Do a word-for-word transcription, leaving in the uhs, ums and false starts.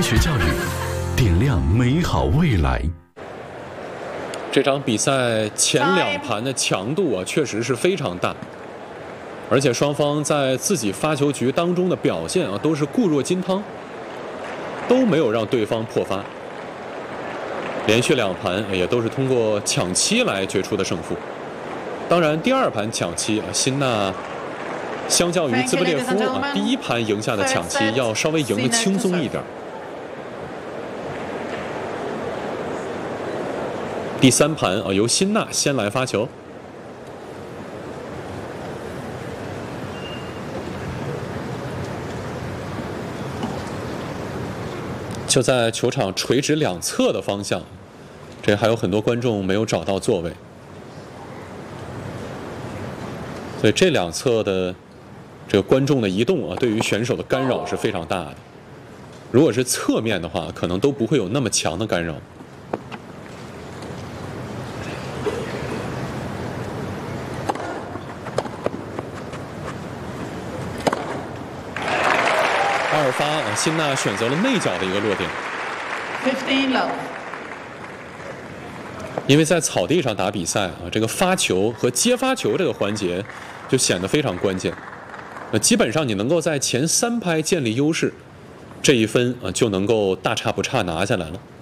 学教育，点亮美好未来。 这场比赛前两盘的强度啊，确实是非常大，而且双方在自己发球局当中的表现啊，都是固若金汤，都没有让对方破发。连续两盘也都是通过抢七来决出的胜负。当然，第二盘抢七啊，辛纳相较于兹布列夫啊，第一盘赢下的抢七要稍微赢得轻松一点。第三盘啊，由辛纳先来发球，就在球场垂直两侧的方向，这还有很多观众没有找到座位，所以这两侧的这个观众的移动啊，对于选手的干扰是非常大的。如果是侧面的话，可能都不会有那么强的干扰。二发啊，辛纳选择了内角的一个落点。因为在草地上打比赛啊，这个发球和接发球这个环节就显得非常关键。那基本上你能够在前三拍建立优势，这一分啊就能够大差不差拿下来了。